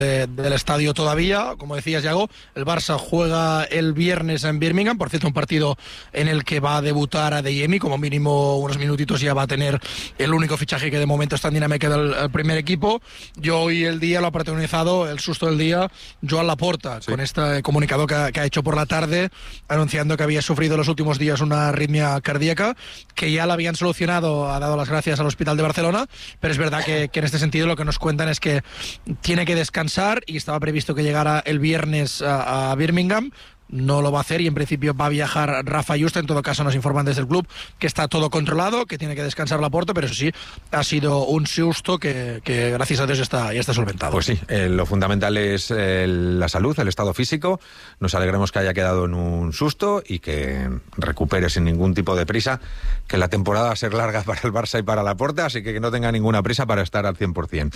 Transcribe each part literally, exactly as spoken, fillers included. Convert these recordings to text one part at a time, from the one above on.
de, del estadio todavía. Como decías, Yago, el Barça juega el viernes en Birmingham, por cierto, un partido en el que va a debutar Adeyemi, como mínimo unos minutitos ya va a tener el único fichaje que de momento está en dinámica del el primer equipo. Yo hoy el día lo ha protagonizado, el susto del día, Joan Laporta, sí, con este comunicado que ha, que ha hecho por la tarde, anunciando que había sufrido los últimos días una arritmia cardíaca, que ya la habían solucionado, ha dado las gracias al Hospital de Barcelona, pero es verdad que, que en este sentido lo que nos cuentan es que tiene que descansar y estaba previsto que llegara el viernes a, a Birmingham. No lo va a hacer y en principio va a viajar Rafa Yuste. En todo caso nos informan desde el club que está todo controlado, que tiene que descansar Laporta, pero eso sí, ha sido un susto que, que gracias a Dios ya está, ya está solventado. Pues sí, eh, lo fundamental es eh, la salud, el estado físico. Nos alegremos que haya quedado en un susto y que recupere sin ningún tipo de prisa, que la temporada va a ser larga para el Barça y para Laporta, así que que no tenga ninguna prisa para estar al cien por ciento.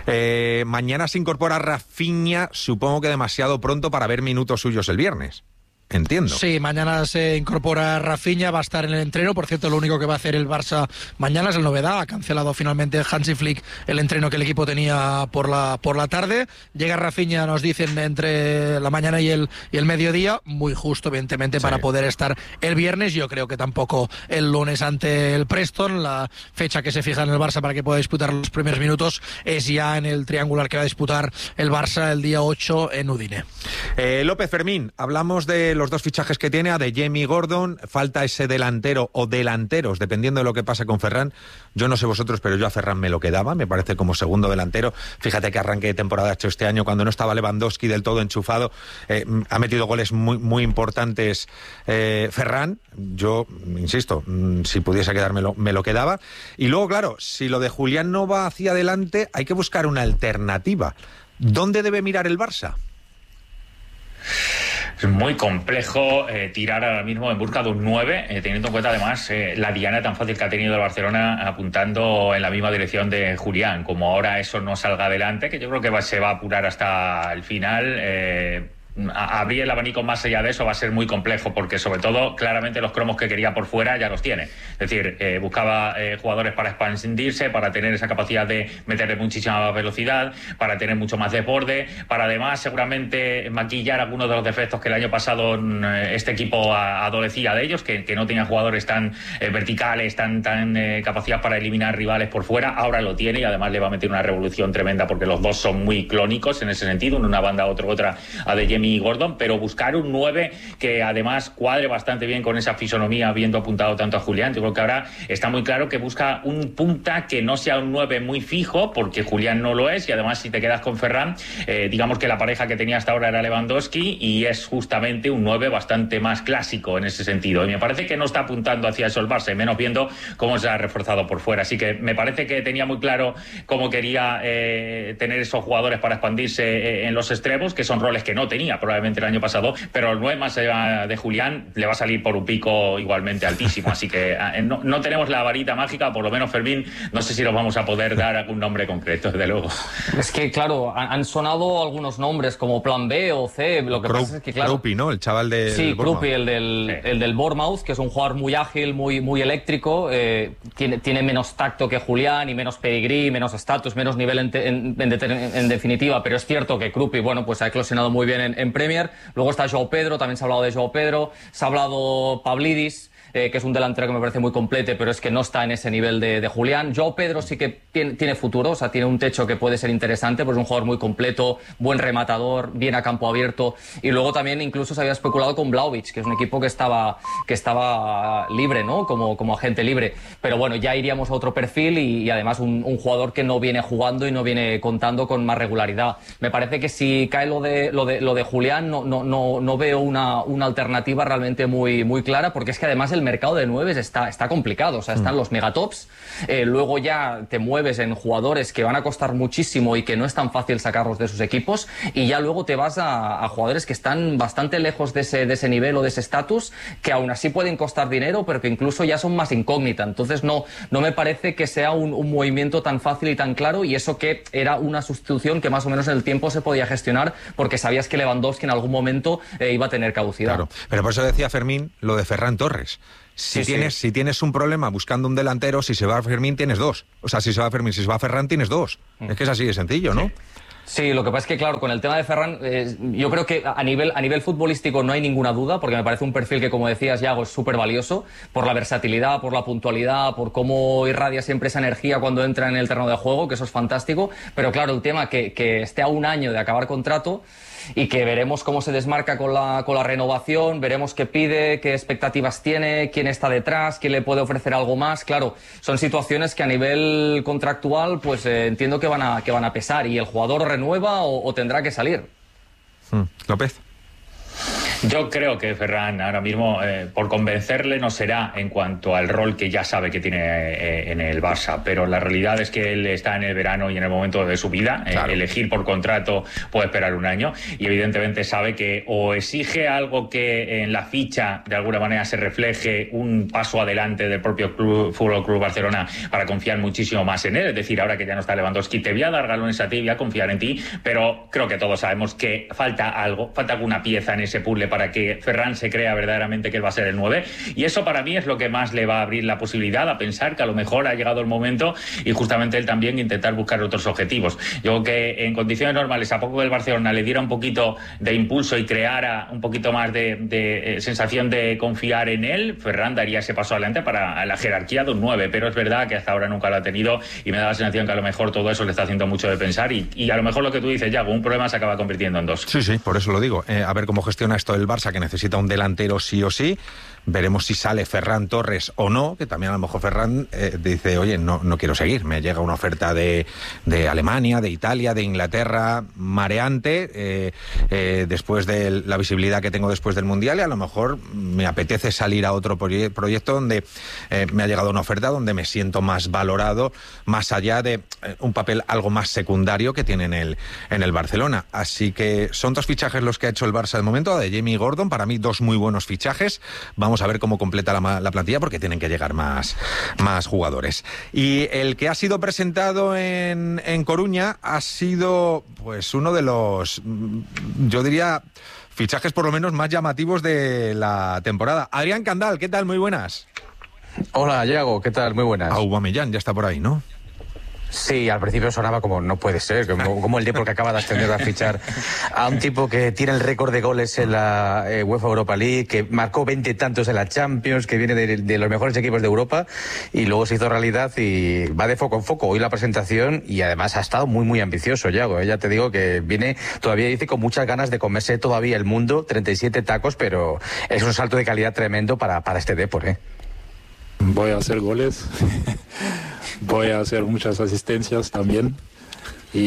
Eh, mañana se incorpora Rafinha, supongo que demasiado pronto para ver minutos suyos el viernes. Entiendo. Sí, mañana se incorpora Rafinha, va a estar en el entreno. Por cierto, lo único que va a hacer el Barça mañana es la novedad. Ha cancelado finalmente Hansi Flick el entreno que el equipo tenía por la por la tarde. Llega Rafinha, nos dicen, entre la mañana y el y el mediodía, muy justo, evidentemente, sí, para poder estar el viernes. Yo creo que tampoco el lunes ante el Preston. La fecha que se fija en el Barça para que pueda disputar los primeros minutos es ya en el triangular que va a disputar el Barça el día ocho en Udine. Eh, López Fermín, hablamos de los dos fichajes que tiene, Adeyemi y Gordon. Falta ese delantero o delanteros, dependiendo de lo que pase con Ferran. Yo no sé vosotros, pero yo a Ferran me lo quedaba, me parece como segundo delantero. Fíjate que arranque de temporada ha hecho este año, cuando no estaba Lewandowski del todo enchufado. Eh, ha metido goles muy, muy importantes eh, Ferran. Yo, insisto, si pudiese quedármelo, me lo quedaba. Y luego, claro, si lo de Julián no va hacia adelante, hay que buscar una alternativa. ¿Dónde debe mirar el Barça? Es muy complejo eh, tirar ahora mismo en busca de un nueve, eh, teniendo en cuenta además eh, la diana tan fácil que ha tenido el Barcelona apuntando en la misma dirección de Julián. Como ahora eso no salga adelante, que yo creo que va, se va a apurar hasta el final, eh, a abrir el abanico más allá de eso va a ser muy complejo, porque sobre todo claramente los cromos que quería por fuera ya los tiene. Es decir, eh, buscaba eh, jugadores para expandirse, para tener esa capacidad de meterle muchísima velocidad, para tener mucho más desborde, para además seguramente maquillar algunos de los defectos que el año pasado eh, este equipo adolecía de ellos, que, que no tenía jugadores tan eh, verticales, tan, tan eh, capacidad para eliminar rivales por fuera. Ahora lo tiene y además le va a meter una revolución tremenda, porque los dos son muy clónicos en ese sentido, una banda otra otra Adeyemi y Gordon, pero buscar un nueve que además cuadre bastante bien con esa fisonomía, habiendo apuntado tanto a Julián. Yo creo que ahora está muy claro que busca un punta que no sea un nueve muy fijo, porque Julián no lo es, y además si te quedas con Ferran, eh, digamos que la pareja que tenía hasta ahora era Lewandowski, y es justamente un nueve bastante más clásico en ese sentido, y me parece que no está apuntando hacia eso el Barça, menos viendo cómo se ha reforzado por fuera. Así que me parece que tenía muy claro cómo quería eh, tener esos jugadores para expandirse eh, en los extremos, que son roles que no tenía probablemente el año pasado, pero el nueve más allá de Julián le va a salir por un pico igualmente altísimo, así que eh, no, no tenemos la varita mágica, por lo menos Fermín, no sé si nos vamos a poder dar algún nombre concreto, desde luego. Es que claro, han, han sonado algunos nombres como plan B o C, lo que Krupp, pasa es que claro... Kruppi, ¿no? El chaval de Sí, Kruppi, el del, sí. el del Bournemouth, que es un jugador muy ágil, muy, muy eléctrico, eh, tiene, tiene menos tacto que Julián y menos pedigrí, menos estatus, menos nivel en, en, en, en definitiva, pero es cierto que Kruppi, bueno, pues ha eclosionado muy bien en, en Premier. Luego está João Pedro, también se ha hablado de João Pedro, se ha hablado Pavlidis, eh, que es un delantero que me parece muy completo, pero es que no está en ese nivel de, de Julián. João Pedro sí que tiene, tiene futuro, o sea, tiene un techo que puede ser interesante, pues es un jugador muy completo, buen rematador, bien a campo abierto, y luego también incluso se había especulado con Vlahovic, que es un equipo que estaba, que estaba libre, ¿no? Como, como agente libre, pero bueno, ya iríamos a otro perfil y, y además un, un jugador que no viene jugando y no viene contando con más regularidad. Me parece que si cae lo de, lo de, lo de Julián, no, no, no, no veo una, una alternativa realmente muy, muy clara, porque es que además el mercado de nueves está, está complicado, o sea, están mm. los megatops, eh, luego ya te mueves en jugadores que van a costar muchísimo y que no es tan fácil sacarlos de sus equipos, y ya luego te vas a, a jugadores que están bastante lejos de ese, de ese nivel o de ese estatus, que aún así pueden costar dinero, pero que incluso ya son más incógnita. Entonces no, no me parece que sea un, un movimiento tan fácil y tan claro, y eso que era una sustitución que más o menos en el tiempo se podía gestionar, porque sabías que Lewandowski en algún momento eh, iba a tener caducidad. Claro, pero por eso decía Fermín lo de Ferran Torres. Si, sí, tienes, sí. si tienes un problema buscando un delantero, si se va a Fermín tienes dos. O sea, si se va a Fermín, si se va a Ferran tienes dos. Mm. Es que es así de sencillo, ¿no? Sí, lo que pasa es que, claro, con el tema de Ferran, eh, yo creo que a nivel, a nivel futbolístico no hay ninguna duda, porque me parece un perfil que, como decías, Yago, es súper valioso, por la versatilidad, por la puntualidad, por cómo irradia siempre esa energía cuando entra en el terreno de juego, que eso es fantástico. Pero claro, el tema que, que esté a un año de acabar contrato y que veremos cómo se desmarca con la, con la renovación, veremos qué pide, qué expectativas tiene, quién está detrás, quién le puede ofrecer algo más. Claro, son situaciones que a nivel contractual pues eh, entiendo que van a, que van a pesar, y el jugador o renueva o, o tendrá que salir. Mm. López. Yo creo que Ferran ahora mismo, eh, por convencerle, no será en cuanto al rol que ya sabe que tiene eh, en el Barça, pero la realidad es que él está en el verano y en el momento de su vida. Claro. Eh, elegir por contrato puede esperar un año, y evidentemente sabe que o exige algo que en la ficha de alguna manera se refleje un paso adelante del propio club, Fútbol Club Barcelona, para confiar muchísimo más en él. Es decir, ahora que ya no está Lewandowski, te voy a dar galones a ti, voy a confiar en ti, pero creo que todos sabemos que falta algo, falta alguna pieza en ese puzzle para que Ferran se crea verdaderamente que él va a ser el nueve, y eso para mí es lo que más le va a abrir la posibilidad a pensar que a lo mejor ha llegado el momento, y justamente él también intentar buscar otros objetivos. Yo creo que en condiciones normales, a poco que el Barcelona le diera un poquito de impulso y creara un poquito más de, de eh, sensación de confiar en él, Ferran daría ese paso adelante para la jerarquía de un nueve, pero es verdad que hasta ahora nunca lo ha tenido, y me da la sensación que a lo mejor todo eso le está haciendo mucho de pensar, y, y a lo mejor lo que tú dices, Yago, un problema se acaba convirtiendo en dos. Sí, sí, por eso lo digo. Eh, a ver cómo gestiona esto el Barça, que necesita un delantero sí o sí. Veremos si sale Ferran Torres o no, que también a lo mejor Ferran eh, dice, oye, no, no quiero seguir, me llega una oferta de, de Alemania, de Italia, de Inglaterra, mareante, eh, eh, después de la visibilidad que tengo después del Mundial, y a lo mejor me apetece salir a otro proye- proyecto donde eh, me ha llegado una oferta donde me siento más valorado, más allá de eh, un papel algo más secundario que tiene en el, en el Barcelona. Así que son dos fichajes los que ha hecho el Barça de momento, de Jamie Gordon, para mí dos muy buenos fichajes. Vamos a ver cómo completa la, la plantilla, porque tienen que llegar más, más jugadores. Y el que ha sido presentado en, en Coruña ha sido pues uno de los, yo diría, fichajes por lo menos más llamativos de la temporada. Adrián Candal, ¿qué tal? Muy buenas. Hola, Yago, ¿qué tal? Muy buenas. Aubameyang ya está por ahí, ¿no? Sí, al principio sonaba como no puede ser, como, como el Depor que acaba de ascender a fichar a un tipo que tiene el récord de goles en la eh, UEFA Europa League, que marcó veinte tantos en la Champions, que viene de, de los mejores equipos de Europa, y luego se hizo realidad y va de foco en foco. Hoy la presentación, y además ha estado muy muy ambicioso, Yago. Ya te digo que viene, todavía dice, con muchas ganas de comerse todavía el mundo, treinta y siete tacos, pero es un salto de calidad tremendo para, para este Depor, ¿eh? Voy a hacer goles, voy a hacer muchas asistencias también, y,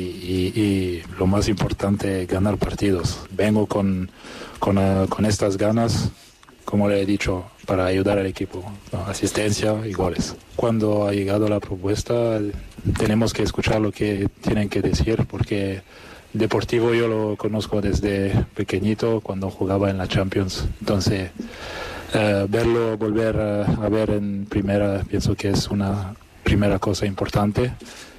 y, y lo más importante, ganar partidos. Vengo con, con, uh, con estas ganas, como le he dicho, para ayudar al equipo, ¿no? Asistencia y goles. Cuando ha llegado la propuesta, tenemos que escuchar lo que tienen que decir, porque Deportivo yo lo conozco desde pequeñito, cuando jugaba en la Champions. Entonces, Uh, verlo volver uh, a ver en primera, pienso que es una primera cosa importante,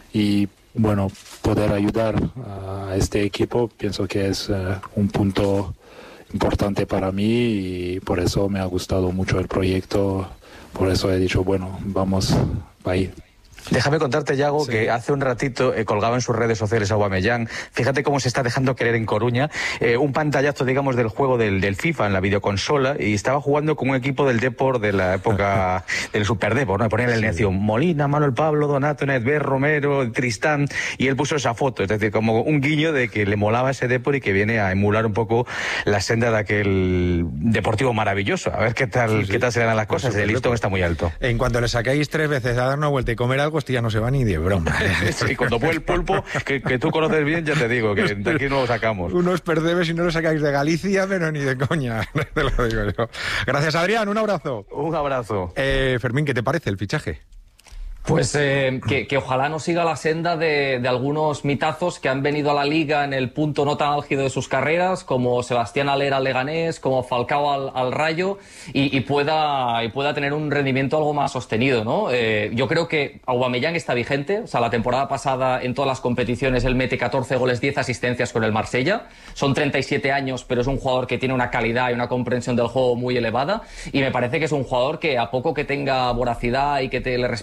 y bueno, poder ayudar a este equipo pienso que es uh, un punto importante para mí, y por eso me ha gustado mucho el proyecto, por eso he dicho, bueno, vamos ahí. Déjame contarte, Yago, sí. que hace un ratito eh, colgaba en sus redes sociales a Aubameyang. Fíjate cómo se está dejando querer en Coruña. Eh, un pantallazo, digamos, del juego del, del FIFA en la videoconsola, y estaba jugando con un equipo del Depor de la época del Super Depor, ¿no? Ponían el necio Molina, Manuel Pablo, Donato, Nedved, Romero, Tristán, y él puso esa foto. Es decir, como un guiño de que le molaba ese Depor y que viene a emular un poco la senda de aquel Deportivo maravilloso. A ver qué tal, sí, sí. qué tal se dan las cosas. El listón está muy alto. En cuanto le sacáis tres veces a dar una vuelta y comer algo, hostia, no se va ni de broma. Sí, cuando fue el pulpo, que, que tú conoces bien, ya te digo, que de aquí no lo sacamos. Unos perdebes si no lo sacáis de Galicia, pero ni de coña, te lo digo yo. Gracias, Adrián, un abrazo. Un abrazo. Eh, Fermín, ¿qué te parece el fichaje? Pues eh, que, que ojalá no siga la senda de, de algunos mitazos que han venido a la Liga en el punto no tan álgido de sus carreras, como Sebastián Haller al Leganés, como Falcao al, al Rayo, y, y, pueda, y pueda tener un rendimiento algo más sostenido, ¿no? Eh, yo creo que Aubameyang está vigente. O sea, la temporada pasada en todas las competiciones él mete catorce goles, diez asistencias con el Marsella. Son treinta y siete años, pero es un jugador que tiene una calidad y una comprensión del juego muy elevada, y me parece que es un jugador que a poco que tenga voracidad y que te, le respete las lesiones,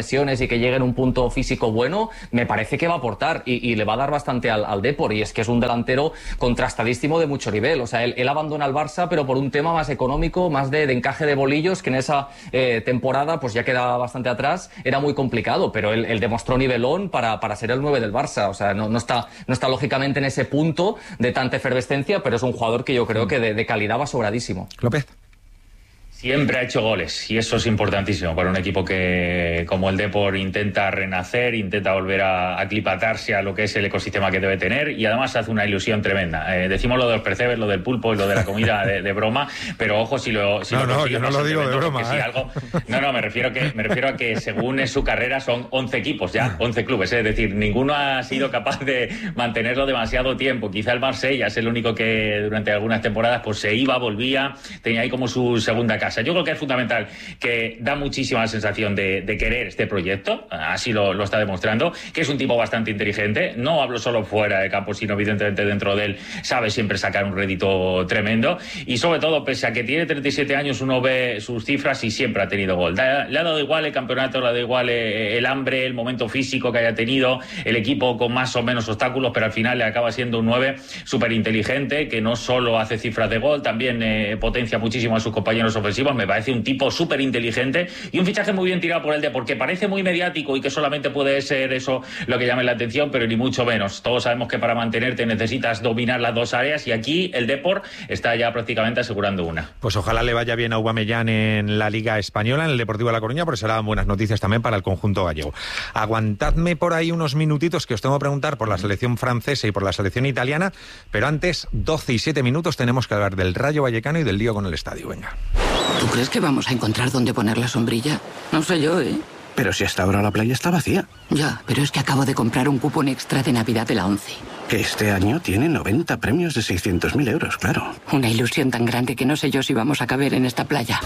lesiones y que llegue en un punto físico bueno, me parece que va a aportar y, y le va a dar bastante al, al Depor, y es que es un delantero contrastadísimo de mucho nivel. O sea, él, él abandona el Barça, pero por un tema más económico, más de, de encaje de bolillos, que en esa eh, temporada pues ya quedaba bastante atrás, era muy complicado, pero él, él demostró nivelón para, para ser el nueve del Barça. O sea, no, no, está, no está lógicamente en ese punto de tanta efervescencia, pero es un jugador que yo creo que de, de calidad va sobradísimo. López. Siempre ha hecho goles y eso es importantísimo para un equipo que, como el Depor, intenta renacer, intenta volver a aclimatarse a lo que es el ecosistema que debe tener, y además hace una ilusión tremenda. Eh, decimos lo de los percebes, lo del pulpo y lo de la comida de, de broma, pero ojo si lo si No, lo no, yo no lo digo de broma. Si ¿eh? algo, no, no, me refiero, que, me refiero a que según es su carrera son once equipos ya, once clubes, ¿eh? Es decir, ninguno ha sido capaz de mantenerlo demasiado tiempo. Quizá el Marsella es el único que durante algunas temporadas pues se iba, volvía, tenía ahí como su segunda casa. Yo creo que es fundamental, que da muchísima sensación de, de querer este proyecto, así lo, lo está demostrando, que es un tipo bastante inteligente, no hablo solo fuera de campo, sino evidentemente dentro de él, sabe siempre sacar un rédito tremendo, y sobre todo, pese a que tiene treinta y siete años, uno ve sus cifras y siempre ha tenido gol. Da, le ha dado igual el campeonato, le ha dado igual el hambre, el momento físico que haya tenido, el equipo con más o menos obstáculos, pero al final le acaba siendo un nueve súper inteligente, que no solo hace cifras de gol, también eh, potencia muchísimo a sus compañeros ofensivos. Me parece un tipo súper inteligente y un fichaje muy bien tirado por el de, porque parece muy mediático y que solamente puede ser eso lo que llame la atención, pero ni mucho menos. Todos sabemos que para mantenerte necesitas dominar las dos áreas, y aquí el Depor está ya prácticamente asegurando una. Pues ojalá le vaya bien a Aubameyang en la Liga Española, en el Deportivo de La Coruña, porque serán buenas noticias también para el conjunto gallego. Aguantadme por ahí unos minutitos, que os tengo que preguntar por la selección francesa y por la selección italiana, pero antes, doce y siete minutos, tenemos que hablar del Rayo Vallecano y del lío con el estadio. Venga. ¿Tú crees que vamos a encontrar dónde poner la sombrilla? No sé yo, ¿eh? Pero si hasta ahora la playa está vacía. Ya, pero es que acabo de comprar un cupón extra de Navidad de la ONCE. Que este año tiene noventa premios de seiscientos mil euros, claro. Una ilusión tan grande que no sé yo si vamos a caber en esta playa.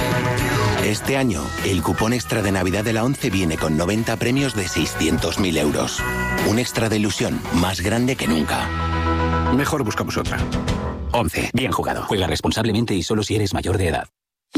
Este año, el cupón extra de Navidad de la ONCE viene con noventa premios de seiscientos mil euros. Un extra de ilusión más grande que nunca. Mejor buscamos otra. ONCE. Bien jugado. Juega responsablemente y solo si eres mayor de edad.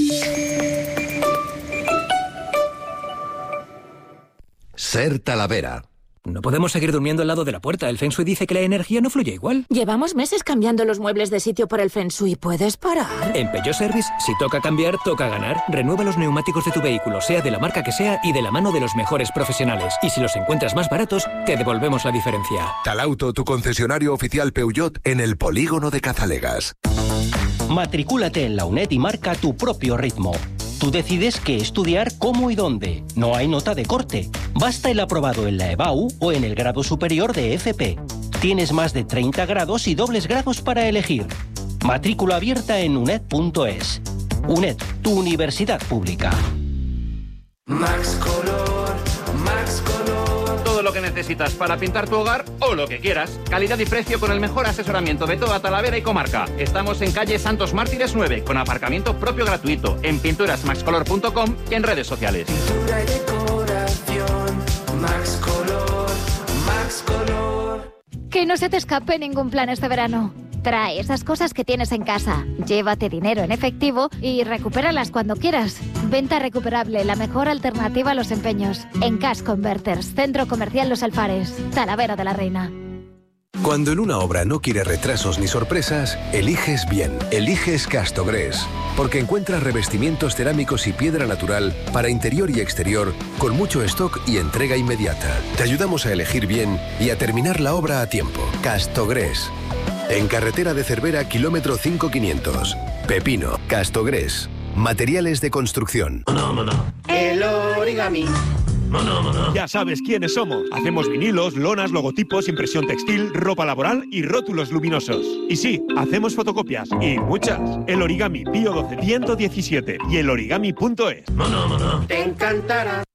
Ser Talavera. No podemos seguir durmiendo al lado de la puerta. El Feng Shui dice que la energía no fluye igual. Llevamos meses cambiando los muebles de sitio por el Feng Shui. ¿Puedes parar? En Peugeot Service, si toca cambiar, toca ganar. Renueva los neumáticos de tu vehículo, sea de la marca que sea, y de la mano de los mejores profesionales. Y si los encuentras más baratos, te devolvemos la diferencia. Talauto, tu concesionario oficial Peugeot en el polígono de Cazalegas. Matricúlate en la UNED y marca tu propio ritmo. Tú decides qué estudiar, cómo y dónde. No hay nota de corte. Basta el aprobado en la EBAU o en el grado superior de F P. Tienes más de treinta grados y dobles grados para elegir. Matrícula abierta en uned punto es. UNED, tu universidad pública. Max Color, Max Color. Todo lo que necesitas para pintar tu hogar o lo que quieras. Calidad y precio con el mejor asesoramiento de toda Talavera y comarca. Estamos en calle Santos Mártires nueve, con aparcamiento propio gratuito, en pinturas max color punto com y en redes sociales. Pintura y decoración, Max Color, Max Color. Que no se te escape ningún plan este verano. Trae esas cosas que tienes en casa, llévate dinero en efectivo y recupéralas cuando quieras. Venta recuperable, la mejor alternativa a los empeños. En Cash Converters, Centro Comercial Los Alfares, Talavera de la Reina. Cuando en una obra no quieres retrasos ni sorpresas, eliges bien. Eliges Castogres, porque encuentras revestimientos cerámicos y piedra natural para interior y exterior con mucho stock y entrega inmediata. Te ayudamos a elegir bien y a terminar la obra a tiempo. Castogres. En carretera de Cervera, kilómetro cinco quinientos. Pepino. Castogres. Materiales de construcción. El origami. Ya sabes quiénes somos. Hacemos vinilos, lonas, logotipos, impresión textil, ropa laboral y rótulos luminosos. Y sí, hacemos fotocopias. Y muchas. El Origami Pío doce ciento diecisiete y el origami punto es. Te encantará.